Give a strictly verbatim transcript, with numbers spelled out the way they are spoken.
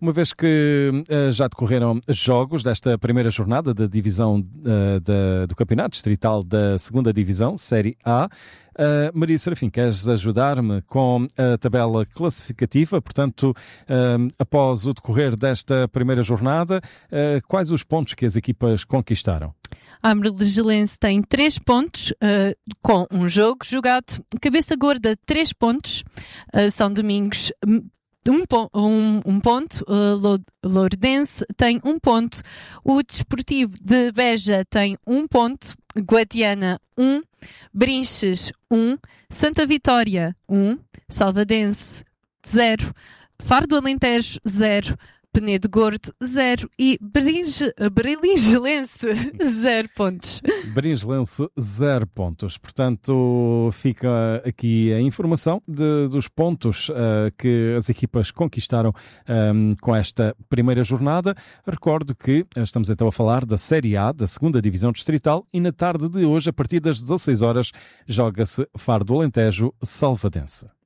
Uma vez que uh, já decorreram jogos desta primeira jornada da divisão uh, da, do Campeonato Distrital da segunda Divisão, Série A, Uh, Maria Serafim, queres ajudar-me com a tabela classificativa? Portanto, uh, após o decorrer desta primeira jornada, uh, quais os pontos que as equipas conquistaram? A Amargilense tem três pontos, uh, com um jogo jogado. Cabeça Gorda, três pontos. Uh, São Domingos, um, um, um ponto. Uh, Lourendense tem um ponto. O Desportivo de Beja tem um ponto. Guadiana, um. Brinches, um. Santa Vitória, um. Salvadense, zero. Faro do Alentejo, zero. Penedo Gordo, zero. E Beringelense, zero pontos. Beringelense, zero pontos. Portanto, fica aqui a informação de, dos pontos uh, que as equipas conquistaram um, com esta primeira jornada. Recordo que estamos então a falar da Série A, da segunda Divisão Distrital, e na tarde de hoje, a partir das dezasseis horas, joga-se Faro do Alentejo Salvadense.